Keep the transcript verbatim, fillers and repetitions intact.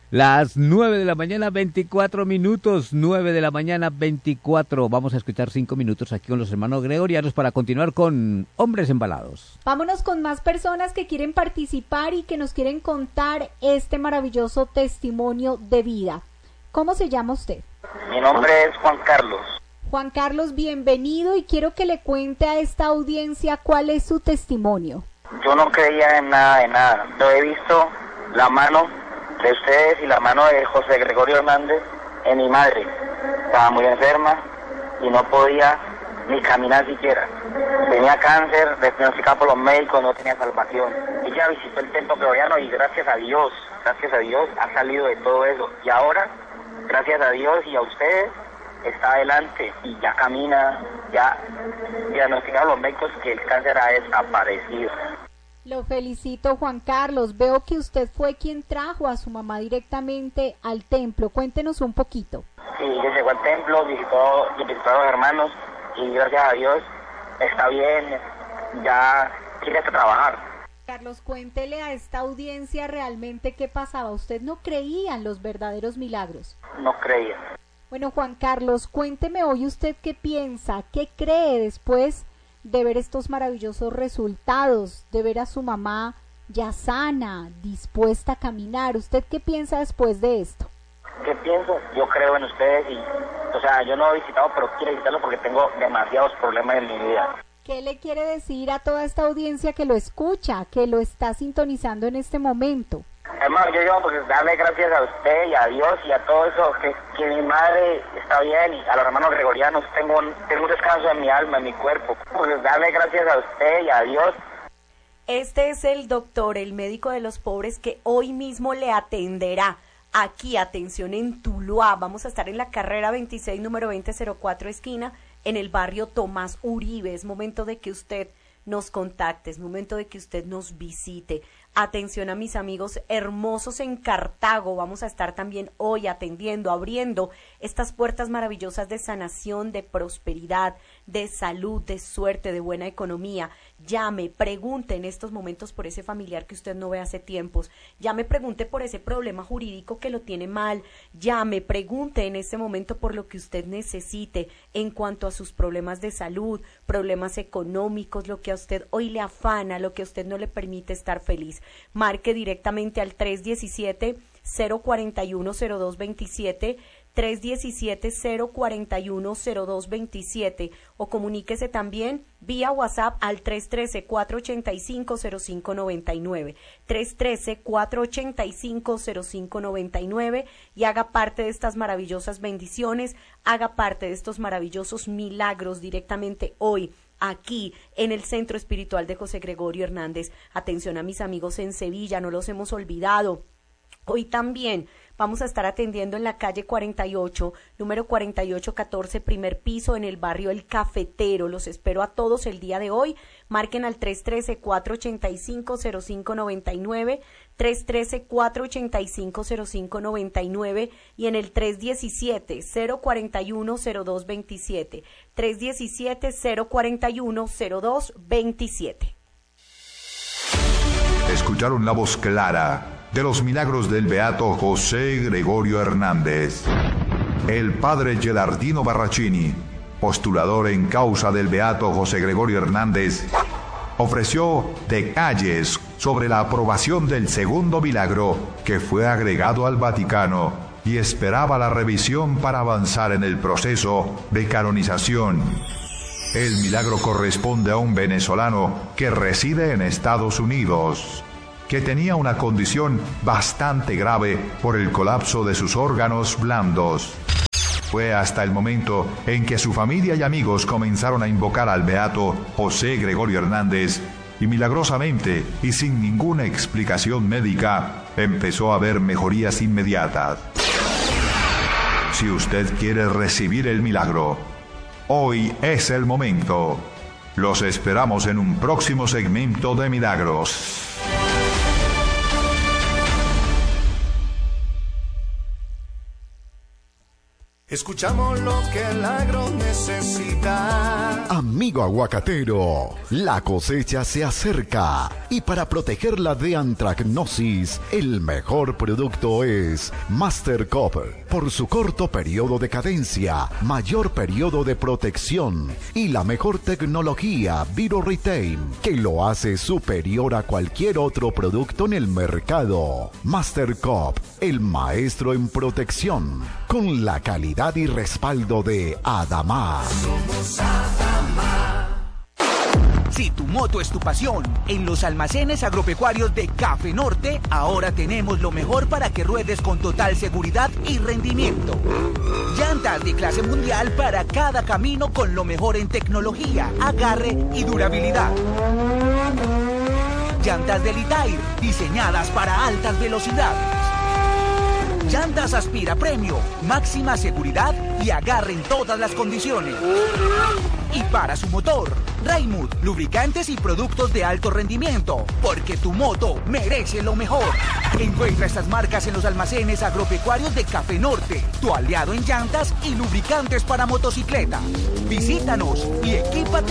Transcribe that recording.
Las nueve de la mañana, veinticuatro minutos, nueve de la mañana, veinticuatro. Vamos a escuchar cinco minutos aquí con los hermanos gregorianos para continuar con Hombres Embalados. Vámonos con más personas que quieren participar y que nos quieren contar este maravilloso testimonio de vida. ¿Cómo se llama usted? Mi nombre es Juan Carlos. Juan Carlos, bienvenido y quiero que le cuente a esta audiencia cuál es su testimonio. Yo no creía en nada de nada. Yo he visto la mano de ustedes y la mano de José Gregorio Hernández en mi madre. Estaba muy enferma y no podía ni caminar siquiera. Tenía cáncer, diagnosticado por los médicos, no tenía salvación. Ella visitó el templo gregoriano y gracias a Dios, gracias a Dios ha salido de todo eso. Y ahora, gracias a Dios y a ustedes, está adelante y ya camina, ya diagnosticaron los médicos que el cáncer ha desaparecido. Lo felicito, Juan Carlos. Veo que usted fue quien trajo a su mamá directamente al templo. Cuéntenos un poquito. Sí, ella llegó al templo, visitó, visitó a los hermanos y gracias a Dios está bien, ya quiere trabajar. Carlos, cuéntele a esta audiencia realmente qué pasaba. Usted no creía en los verdaderos milagros. No creía. Bueno, Juan Carlos, cuénteme hoy usted qué piensa, qué cree después de ver estos maravillosos resultados, de ver a su mamá ya sana, dispuesta a caminar. ¿Usted qué piensa después de esto? ¿Qué pienso? Yo creo en ustedes y, o sea, yo no he visitado, pero quiero visitarlo porque tengo demasiados problemas en mi vida. ¿Qué le quiere decir a toda esta audiencia que lo escucha, que lo está sintonizando en este momento? Hermano, yo digo, pues darle gracias a usted y a Dios y a todo eso, que, que mi madre está bien y a los hermanos gregorianos tengo un, tengo un descanso en mi alma, en mi cuerpo. Pues darle gracias a usted y a Dios. Este es el doctor, el médico de los pobres que hoy mismo le atenderá. Aquí, atención, en Tuluá. Vamos a estar en la carrera veintiséis, número veinte cero cuatro, esquina, en el barrio Tomás Uribe. Es momento de que usted nos contacte, es momento de que usted nos visite. Atención a mis amigos hermosos en Cartago, vamos a estar también hoy atendiendo, abriendo estas puertas maravillosas de sanación, de prosperidad, de salud, de suerte, de buena economía. Llame, pregunte en estos momentos por ese familiar que usted no ve hace tiempos. Llame, pregunte por ese problema jurídico que lo tiene mal. Llame, pregunte en este momento por lo que usted necesite en cuanto a sus problemas de salud, problemas económicos, lo que a usted hoy le afana, lo que a usted no le permite estar feliz. Marque directamente al tres diecisiete, cero cuarenta y uno, cero dos veintisiete, tres diecisiete, cero cuarenta y uno, cero dos veintisiete o comuníquese también vía WhatsApp al tres trece, cuatro ochenta y cinco, cero cinco noventa y nueve, tres trece, cuatro ochenta y cinco, cero cinco noventa y nueve y haga parte de estas maravillosas bendiciones, haga parte de estos maravillosos milagros directamente hoy, aquí en el Centro Espiritual de José Gregorio Hernández. Atención a mis amigos en Sevilla, no los hemos olvidado. Hoy también vamos a estar atendiendo en la calle cuarenta y ocho, número cuarenta y ocho catorce, primer piso, en el barrio El Cafetero. Los espero a todos el día de hoy. Marquen al tres trece, cuatro ochenta y cinco, cero cinco noventa y nueve, tres trece, cuatro ochenta y cinco, cero cinco noventa y nueve y en el tres diecisiete, cero cuarenta y uno, cero dos veintisiete, tres diecisiete, cero cuarenta y uno, cero dos veintisiete. Escucharon la voz clara de los milagros del beato José Gregorio Hernández. El padre Gelardino Barracini, postulador en causa del beato José Gregorio Hernández, ofreció detalles sobre la aprobación del segundo milagro que fue agregado al Vaticano y esperaba la revisión para avanzar en el proceso de canonización. El milagro corresponde a un venezolano que reside en Estados Unidos, que tenía una condición bastante grave por el colapso de sus órganos blandos. Fue hasta el momento en que su familia y amigos comenzaron a invocar al beato José Gregorio Hernández y milagrosamente y sin ninguna explicación médica empezó a haber mejorías inmediatas. Si usted quiere recibir el milagro, hoy es el momento. Los esperamos en un próximo segmento de Milagros. Escuchamos lo que el agro necesita. Amigo aguacatero, la cosecha se acerca y para protegerla de antracnosis, el mejor producto es Master Copper. Por su corto periodo de cadencia, mayor periodo de protección y la mejor tecnología ViroRetain, que lo hace superior a cualquier otro producto en el mercado. Master Cop, el maestro en protección, con la calidad y respaldo de Adama. Somos Adama. Si tu moto es tu pasión, en los almacenes agropecuarios de Café Norte, ahora tenemos lo mejor para que ruedes con total seguridad y rendimiento. Llantas de clase mundial para cada camino con lo mejor en tecnología, agarre y durabilidad. Llantas de Litair, diseñadas para altas velocidades. Llantas Aspira Premio, máxima seguridad y agarre en todas las condiciones. Y para su motor, Raimund, lubricantes y productos de alto rendimiento, porque tu moto merece lo mejor. Encuentra estas marcas en los almacenes agropecuarios de Café Norte, tu aliado en llantas y lubricantes para motocicleta. Visítanos y equípate